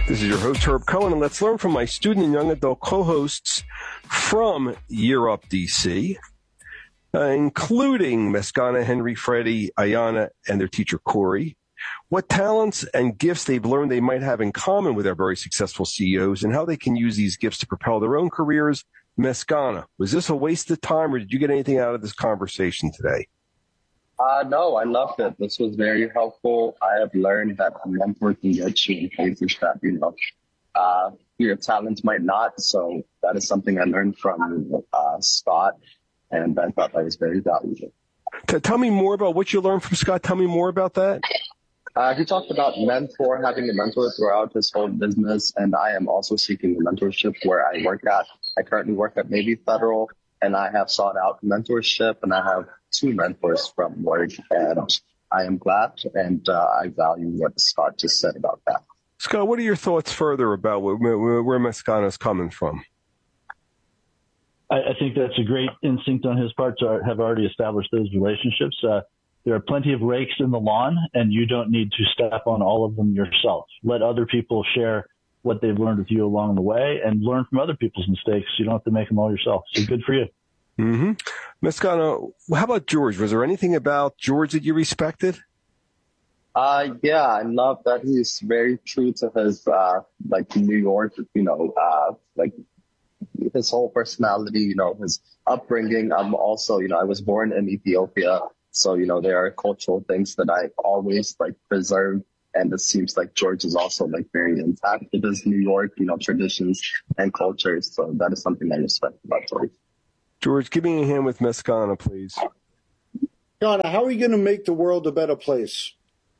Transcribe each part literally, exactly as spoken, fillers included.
This is your host, Herb Cohen, and let's learn from my student and young adult co-hosts from Year Up D C, uh, including Mescana, Henry, Freddie, Ayana, and their teacher, Corey, what talents and gifts they've learned they might have in common with our very successful C E Os, and how they can use these gifts to propel their own careers. Mescana, was this a waste of time, or did you get anything out of this conversation today? Uh, no, I loved it. This was very helpful. I have learned that a mentor can get you in places that, you know, uh, your talents might not. So that is something I learned from uh, Scott, and I thought that was very valuable. T- tell me more about what you learned from Scott. Tell me more about that. Uh, he talked about mentor, having a mentor throughout his whole business, and I am also seeking a mentorship where I work at. I currently work at Navy Federal, and I have sought out mentorship, and I have two mentors from work, and I am glad, and uh, I value what Scott just said about that. Scott, what are your thoughts further about where, where, where Mescana is coming from? I, I think that's a great instinct on his part to have already established those relationships. Uh, there are plenty of rakes in the lawn, and you don't need to step on all of them yourself. Let other people share what they've learned with you along the way, and learn from other people's mistakes. You don't have to make them all yourself. So good for you. Mm-hmm. Mescana, how about George? Was there anything about George that you respected? Uh, yeah, I love that he's very true to his, uh, like New York, you know, uh, like his whole personality, you know, his upbringing. I'm also, you know, I was born in Ethiopia. So, you know, there are cultural things that I always like preserve. And it seems like George is also like very intact with his New York, you know, traditions and cultures. So that is something I respect about George. George, give me a hand with Mescana, please. Yana, how are you going to make the world a better place?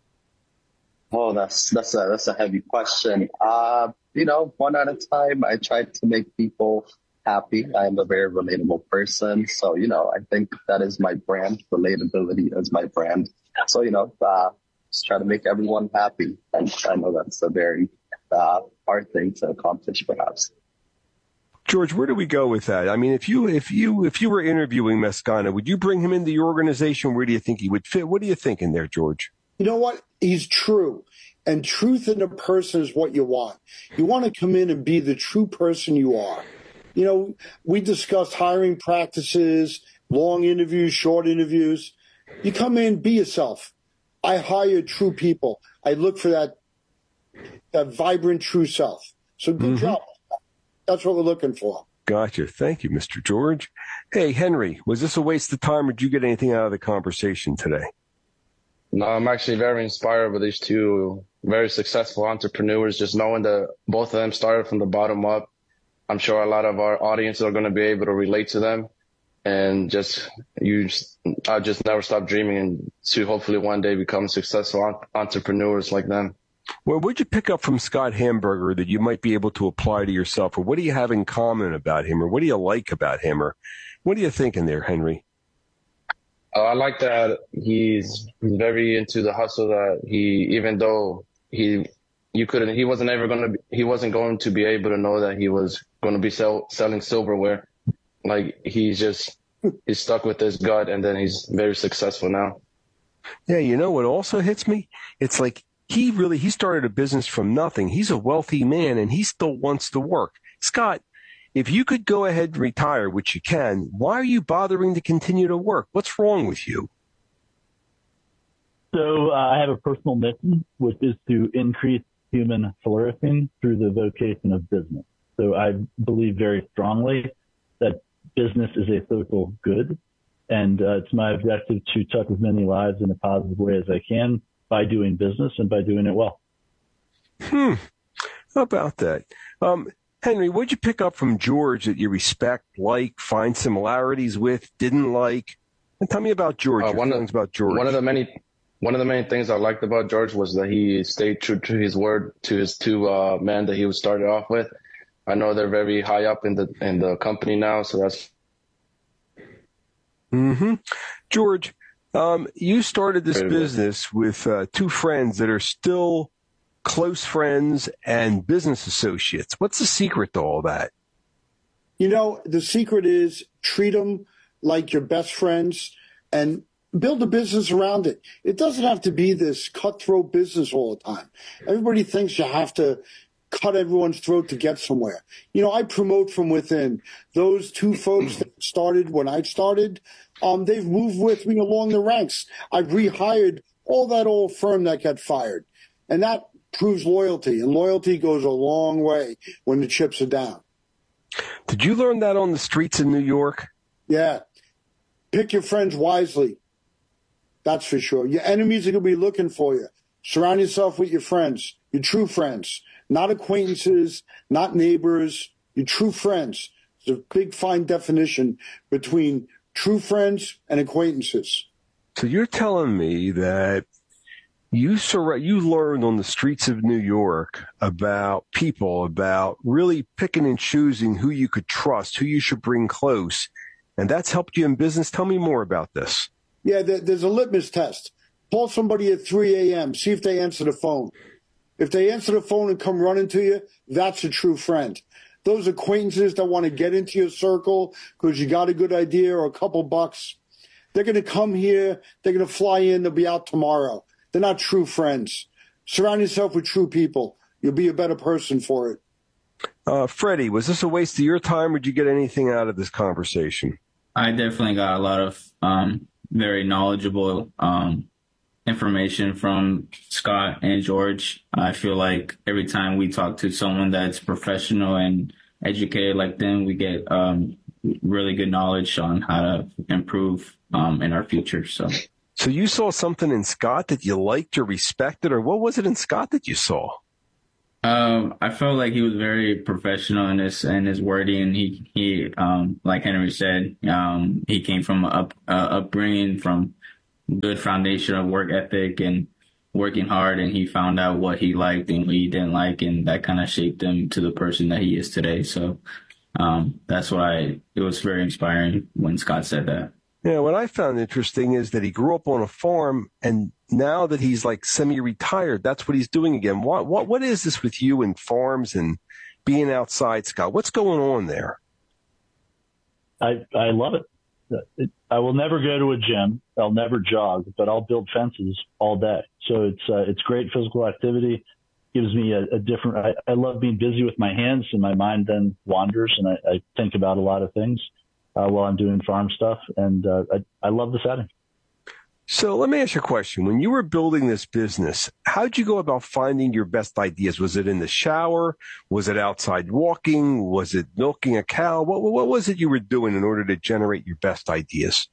Oh, that's that's a that's a heavy question. Uh, you know, one at a time. I try to make people happy. I am a very relatable person, so you know, I think that is my brand. Relatability is my brand. So you know, uh, just try to make everyone happy. And I know that's a very uh, hard thing to accomplish, perhaps. George, where do we go with that? I mean, if you if you if you were interviewing Mescana, would you bring him into your organization? Where do you think he would fit? What are you thinking there, George? You know what? He's true. And truth in a person is what you want. You want to come in and be the true person you are. You know, we discussed hiring practices, long interviews, short interviews. You come in, be yourself. I hire true people. I look for that, that vibrant, true self. So good mm-hmm. job. That's what we're looking for. Gotcha. Thank you, Mister George. Hey, Henry, was this a waste of time, or did you get anything out of the conversation today? No, I'm actually very inspired with these two very successful entrepreneurs. Just knowing that both of them started from the bottom up, I'm sure a lot of our audience are going to be able to relate to them. And just you, I just never stop dreaming and to hopefully one day become successful entrepreneurs like them. Well, what did you pick up from Scott Hamburger that you might be able to apply to yourself? Or what do you have in common about him? Or what do you like about him? Or what are you thinking there, Henry? Uh, I like that he's very into the hustle, that he, even though he, you couldn't, he wasn't ever going to be, he wasn't going to be able to know that he was going to be sell, selling silverware. Like he's just, he's stuck with his gut, and then he's very successful now. Yeah. You know what also hits me? It's like, He really, he started a business from nothing. He's a wealthy man, and he still wants to work. Scott, if you could go ahead and retire, which you can, why are you bothering to continue to work? What's wrong with you? So uh, I have a personal mission, which is to increase human flourishing through the vocation of business. So I believe very strongly that business is a social good, and uh, it's my objective to touch as many lives in a positive way as I can by doing business and by doing it well. Hmm. How about that? Um, Henry, what'd you pick up from George that you respect, like, find similarities with, didn't like? And tell me about George, uh, your one feelings of, about George. One of the many, one of the main things I liked about George was that he stayed true to his word, to his two uh, men that he was started off with. I know they're very high up in the in the company now, so that's. Mm-hmm. George, Um, you started this business with uh, two friends that are still close friends and business associates. What's the secret to all that? You know, the secret is treat them like your best friends and build a business around it. It doesn't have to be this cutthroat business all the time. Everybody thinks you have to cut everyone's throat to get somewhere. You know, I promote from within. Those two folks that started when I started, um, they've moved with me along the ranks. I've rehired all that old firm that got fired. And that proves loyalty. And loyalty goes a long way when the chips are down. Did you learn that on the streets in New York? Yeah. Pick your friends wisely. That's for sure. Your enemies are going to be looking for you. Surround yourself with your friends, your true friends, not acquaintances, not neighbors, your true friends. There's a big, fine definition between true friends and acquaintances. So you're telling me that you sur- you learned on the streets of New York about people, about really picking and choosing who you could trust, who you should bring close, and that's helped you in business. Tell me more about this. Yeah, there's a litmus test. Call somebody at three a.m., see if they answer the phone. If they answer the phone and come running to you, that's a true friend. Those acquaintances that want to get into your circle because you got a good idea or a couple bucks, they're going to come here, they're going to fly in, they'll be out tomorrow. They're not true friends. Surround yourself with true people. You'll be a better person for it. Uh, Freddie, was this a waste of your time, or did you get anything out of this conversation? I definitely got a lot of um, very knowledgeable um information from Scott and George. I feel like every time we talk to someone that's professional and educated like them, we get um, really good knowledge on how to improve um, in our future. So, so you saw something in Scott that you liked or respected, or what was it in Scott that you saw? Um, I felt like he was very professional in his in his wording. He he um, like Henry said, um, he came from a up, uh, upbringing from good foundation of work ethic and working hard, and he found out what he liked and what he didn't like, and that kind of shaped him to the person that he is today. So um, that's why it was very inspiring when Scott said that. Yeah, what I found interesting is that he grew up on a farm, and now that he's like semi-retired, that's what he's doing again. What what what is this with you and farms and being outside, Scott? What's going on there? I I love it. it I will never go to a gym. I'll never jog, but I'll build fences all day. So it's uh, it's great physical activity. Gives me a, a different. I, I love being busy with my hands, and my mind then wanders, and I, I think about a lot of things uh, while I'm doing farm stuff. And uh, I I love the setting. So let me ask you a question. When you were building this business, how did you go about finding your best ideas? Was it in the shower? Was it outside walking? Was it milking a cow? What what was it you were doing in order to generate your best ideas?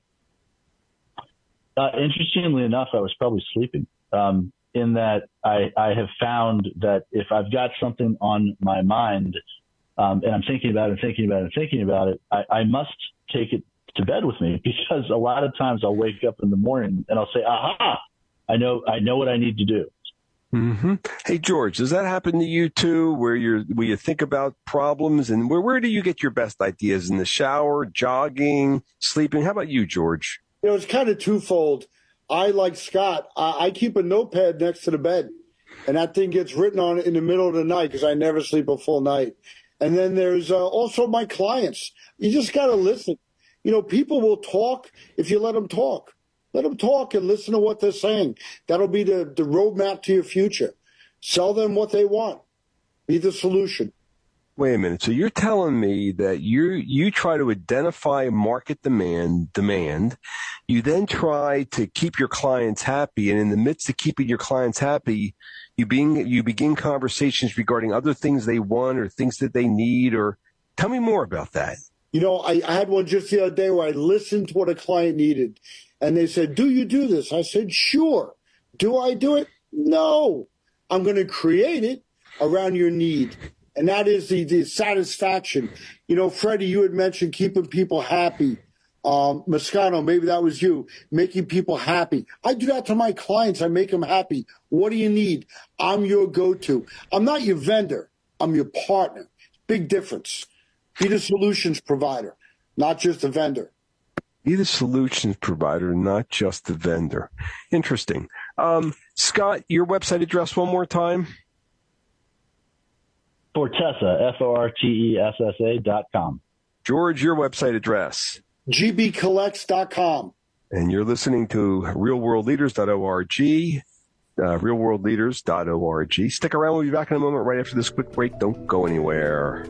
Uh, interestingly enough, I was probably sleeping, um, in that I, I have found that if I've got something on my mind, um, and I'm thinking about it, thinking about it, thinking about it, I, I must take it to bed with me, because a lot of times I'll wake up in the morning and I'll say, aha, I know, I know what I need to do. Mm-hmm. Hey, George, does that happen to you too, where you're, where you think about problems, and where, where do you get your best ideas? In the shower, jogging, sleeping? How about you, George? You know, it's kind of twofold. I, like Scott, I, I keep a notepad next to the bed, and that thing gets written on in the middle of the night because I never sleep a full night. And then there's uh, also my clients. You just got to listen. You know, people will talk if you let them talk. Let them talk and listen to what they're saying. That'll be the, the roadmap to your future. Sell them what they want. Be the solution. Wait a minute. So you're telling me that you you try to identify market demand, demand. You then try to keep your clients happy, and in the midst of keeping your clients happy, you being you begin conversations regarding other things they want or things that they need. Or tell me more about that. You know, I, I had one just the other day where I listened to what a client needed, and they said, "Do you do this?" I said, "Sure." Do I do it? No. I'm going to create it around your need. And that is the, the satisfaction. You know, Freddie, you had mentioned keeping people happy. Um, Moscato, maybe that was you, making people happy. I do that to my clients. I make them happy. What do you need? I'm your go-to. I'm not your vendor. I'm your partner. Big difference. Be the solutions provider, not just a vendor. Be the solutions provider, not just the vendor. Interesting. Um, Scott, your website address one more time. Fortessa, F O R T E S S A dot com. George, your website address. G B collects dot com. And you're listening to real world leaders dot org. uh, real world leaders dot org. Stick around. We'll be back in a moment right after this quick break. Don't go anywhere.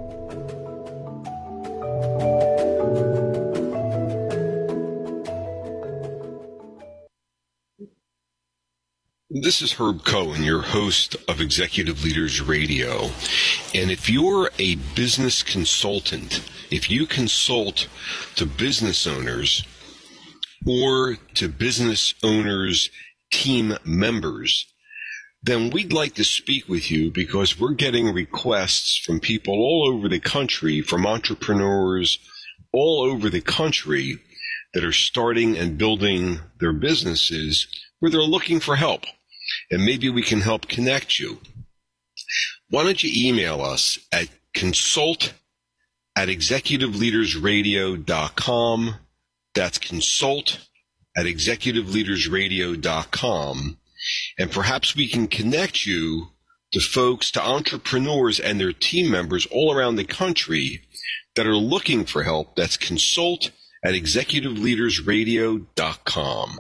This is Herb Cohen, your host of Executive Leaders Radio. And if you're a business consultant, if you consult to business owners or to business owners' team members, then we'd like to speak with you because we're getting requests from people all over the country, from entrepreneurs all over the country that are starting and building their businesses where they're looking for help. And maybe we can help connect you. Why don't you email us at consult at executive leaders radio dot com. That's consult at executive leaders radio dot com. And perhaps we can connect you to folks, to entrepreneurs and their team members all around the country that are looking for help. That's consult at executive leaders radio dot com.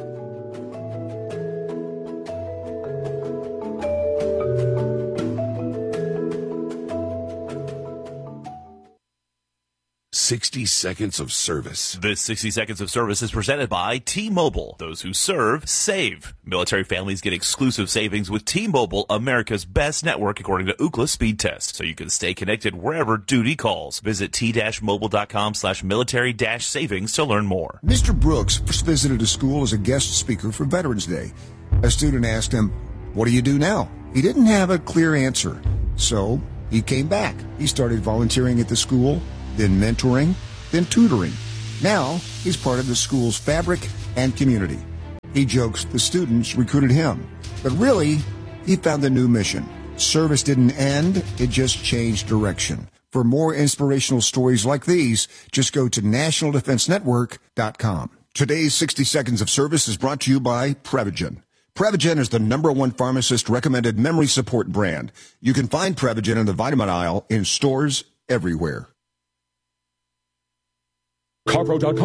sixty seconds of service. This sixty seconds of service is presented by T-Mobile. Those who serve, save. Military families get exclusive savings with T-Mobile, America's best network according to Ookla speed test, so you can stay connected wherever duty calls. Visit t-mobile.com slash military dash savings to learn more. Mister Brooks first visited a school as a guest speaker for Veterans Day. A student asked him, "What do you do now?" He didn't have a clear answer, so he came back. He started volunteering at the school, then mentoring, then tutoring. Now, he's part of the school's fabric and community. He jokes the students recruited him, but really, he found a new mission. Service didn't end, it just changed direction. For more inspirational stories like these, just go to national defense network dot com. Today's sixty seconds of service is brought to you by Prevagen. Prevagen is the number one pharmacist-recommended memory support brand. You can find Prevagen in the vitamin aisle in stores everywhere. CarPro dot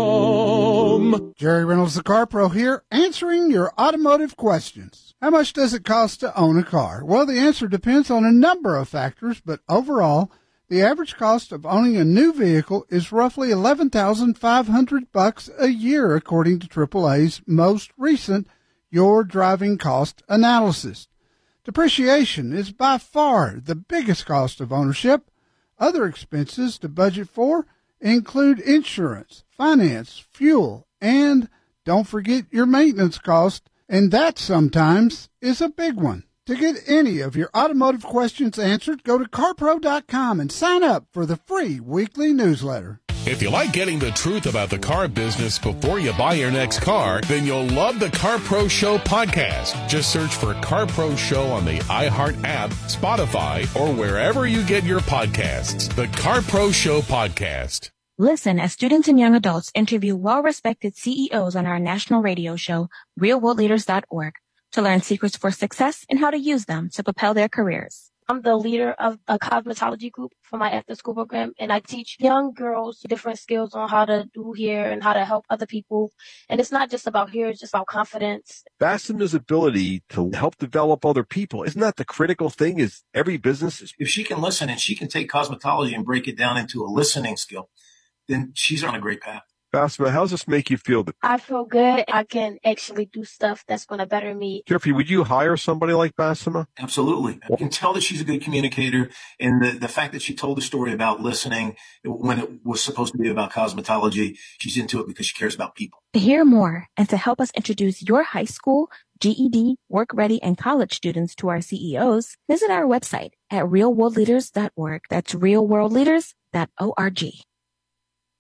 com. Jerry Reynolds, the CarPro here, answering your automotive questions. How much does it cost to own a car? Well, the answer depends on a number of factors, but overall, the average cost of owning a new vehicle is roughly eleven thousand five hundred bucks a year, according to triple A's most recent Your Driving Cost Analysis. Depreciation is by far the biggest cost of ownership. Other expenses to budget for include insurance, finance, fuel, and don't forget your maintenance cost, and that sometimes is a big one. To get any of your automotive questions answered, go to CarPro dot com and sign up for the free weekly newsletter. If you like getting the truth about the car business before you buy your next car, then you'll love the CarPro Show podcast. Just search for CarPro Show on the iHeart app, Spotify, or wherever you get your podcasts. The CarPro Show podcast. Listen as students and young adults interview well-respected C E Os on our national radio show, real world leaders dot org, to learn secrets for success and how to use them to propel their careers. I'm the leader of a cosmetology group for my after-school program, and I teach young girls different skills on how to do hair and how to help other people. And it's not just about hair, it's just about confidence. Bassema's ability to help develop other people, isn't that the critical thing? Is every business is... If she can listen and she can take cosmetology and break it down into a listening skill, then she's on a great path. Bassema, how does this make you feel? I feel good. I can actually do stuff that's going to better me. Jeffrey, would you hire somebody like Bassema? Absolutely. I can tell that she's a good communicator. And the, the fact that she told the story about listening when it was supposed to be about cosmetology, she's into it because she cares about people. To hear more and to help us introduce your high school, G E D, work-ready, and college students to our C E Os, visit our website at real world leaders dot org. That's real world leaders dot org.